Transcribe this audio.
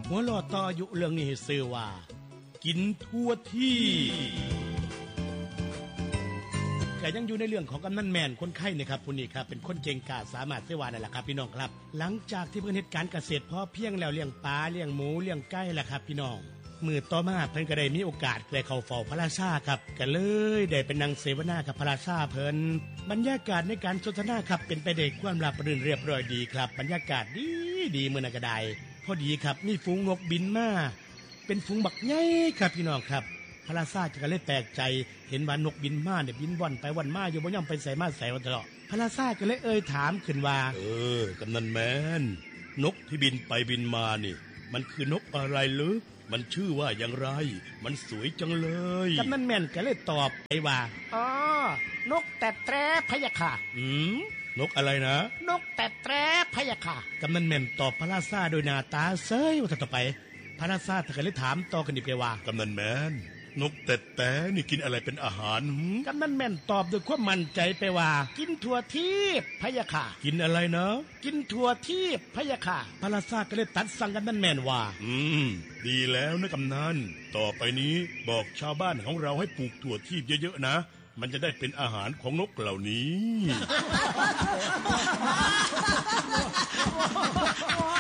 หัวล้อต่ออยู่เรื่องนี้ซื่อว่ากินทั่วที่แต่ยังอยู่ในเรื่องของกำนันแมนคนไข้นะครับผู้นี้ครับเป็นคนเก่งกาจสามารถเสวานั่นแหละครับพี่น้องครับหลังจากที่เพิ่นเฮ็ดการเกษตรพอเพียงแล้วเลี้ยงปลาเลี้ยงหมูเลี้ยงไก่แหละครับพี่น้องมือต่อมาเพิ่นก็ได้มีโอกาสได้เข้าเฝ้าพระราชาครับก็เลยได้เป็นนางเสวนากับพระราชาเพิ่นบรรยากาศในการสนทนาครับเป็นไปด้วยความราบรื่นเรียบร้อยดีครับบรรยากาศดีมื้อนั้นก็ได้พอดีครับมีฝูงนกบินมาเป็นฝูงบักใหญ่ครับพี่น้องครับพระราชาก็เลยแปลกใจเห็นว่านกบินมาเนี่ยบินว่อนไปว่อนมาอยู่บ่ยอมไปใส่มาใส่วันตลอดพระราชาก็เลยถามขึ้นว่ากำนันแมนนกที่บินไปบินมานี่มันคือนกอะไรหรือมันชื่อว่าอย่างไรมันสวยจังเลยกำนันแมนก็เลยตอบไปว่าอ๋อนกแต่แตรพะยะค่ะนกอะไรนะนกแต่แตรพะยะค่ะกำนันแมนตอบพระราชาโดยหน้าตาเซ้ยว่าต่อไปพระราชาก็เลยถามต่อกันอีกไปว่ากำนันแมนนกแต่นี่กินอะไรเป็นอาหารกำนันแม่นตอบด้วยความมั่นใจไปว่ากินถั่วทิพย์พะยะค่ะกินอะไรนะกินถั่วทิพย์พะยะค่ะพระราชาก็เลยตัดสั่งกำนันแม่นว่าดีแล้วนะกำนันต่อไปนี้บอกชาวบ้านของเราให้ปลูกถั่วทิพย์เยอะๆนะมันจะได้เป็นอาหารของนกเหล่านี้